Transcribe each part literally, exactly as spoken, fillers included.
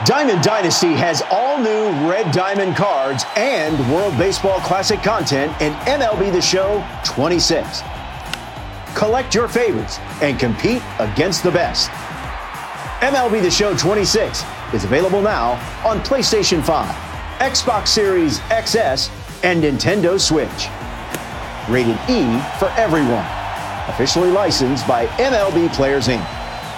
Diamond Dynasty has all new Red Diamond cards and World Baseball Classic content in M L B The Show twenty-six. Collect your favorites and compete against the best. M L B The Show twenty-six is available now on PlayStation five, Xbox Series X S, and Nintendo Switch. Rated E for everyone. Officially licensed by M L B Players, Incorporated.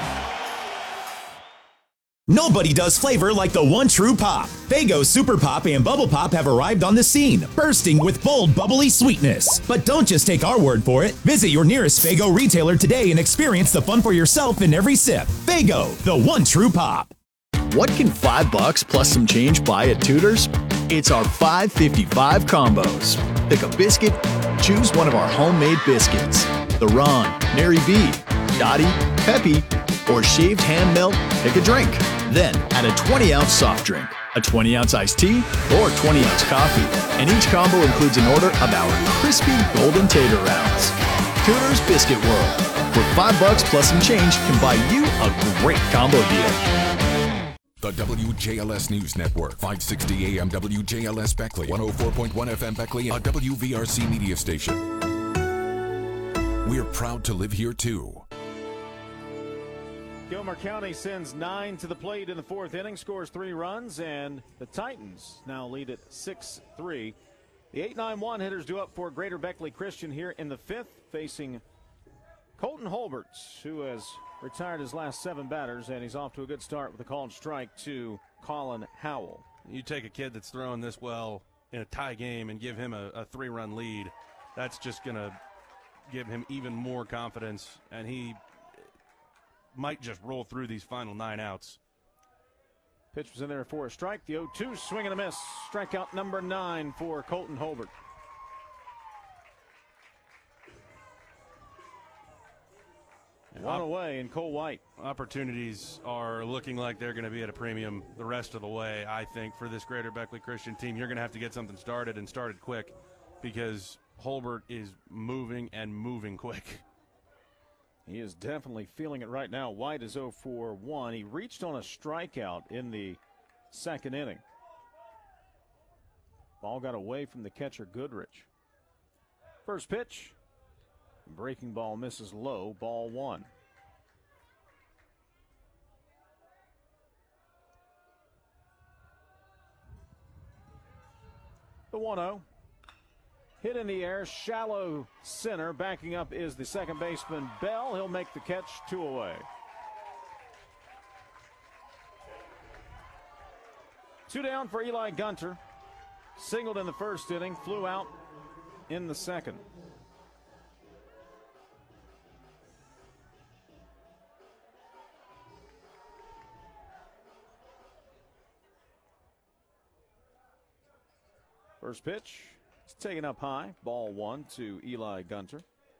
Nobody does flavor like the one true pop. Faygo Super Pop and Bubble Pop have arrived on the scene, bursting with bold, bubbly sweetness. But don't just take our word for it. Visit your nearest Faygo retailer today and experience the fun for yourself in every sip. Faygo, the one true pop. What can five bucks plus some change buy at Tudor's? It's our five fifty-five combos. Pick a biscuit, choose one of our homemade biscuits. The Ron, Mary B, Dottie, Peppy, or shaved ham melt, pick a drink. Then add a twenty ounce soft drink, a twenty ounce iced tea, or twenty ounce coffee. And each combo includes an order of our crispy golden tater rounds. Tudor's Biscuit World, where five bucks plus some change can buy you a great combo deal. The W J L S News Network, five sixty A M W J L S Beckley, one oh four point one F M Beckley, a W V R C media station. We're proud to live here too. Gilmer County sends nine to the plate in the fourth inning, scores three runs, and the Titans now lead at six three. The eight nine one hitters due up for Greater Beckley Christian here in the fifth, facing Colton Holberts, who has retired his last seven batters, and he's off to a good start with a called strike to Colin Howell. You take a kid that's throwing this well in a tie game and give him a, a three-run lead, that's just going to give him even more confidence, and he might just roll through these final nine outs. Pitch was in there for a strike. The oh two swing and a miss. Strikeout number nine for Colton Holbert. One away in Cole White. Opportunities are looking like they're going to be at a premium the rest of the way, I think, for this Greater Beckley Christian team. You're going to have to get something started and started quick because Holbert is moving and moving quick. He is definitely feeling it right now. White is oh for one. He reached on a strikeout in the second inning. Ball got away from the catcher, Goodrich. First pitch. Breaking ball misses low. Ball one. The one oh. Hit in the air, shallow center. Backing up is the second baseman, Bell. He'll make the catch, two away. Two down for Eli Gunter. Singled in the first inning, flew out in the second. First pitch. It's taken up high. Ball one to Eli Gunter.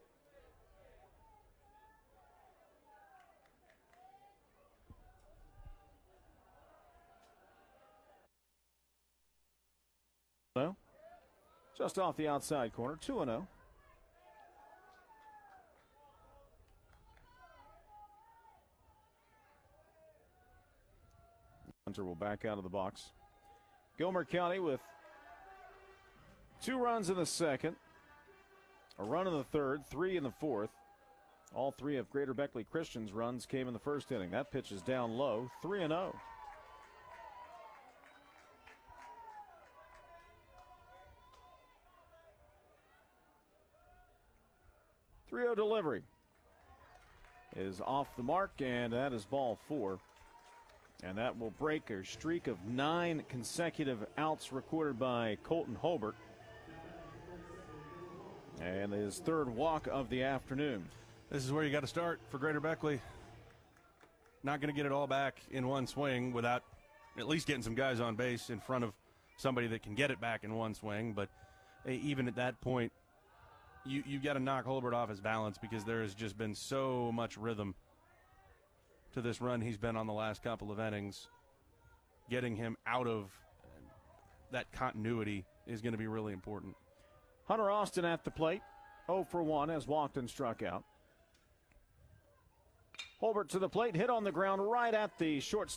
No. Just off the outside corner. two and oh. Gunter will back out of the box. Gilmer County with two runs in the second, a run in the third, three in the fourth. All three of Greater Beckley Christian's runs came in the first inning. That pitch is down low, three and oh. three oh delivery is off the mark, and that is ball four. And that will break a streak of nine consecutive outs recorded by Colton Holbert. And his third walk of the afternoon. This is where you got to start for Greater Beckley. Not going to get it all back in one swing without at least getting some guys on base in front of somebody that can get it back in one swing. But even at that point, you, you got to knock Holbert off his balance because there has just been so much rhythm to this run he's been on the last couple of innings. Getting him out of that continuity is going to be really important. Hunter Austin at the plate, oh for one as walked and struck out. Holbert to the plate, hit on the ground right at the short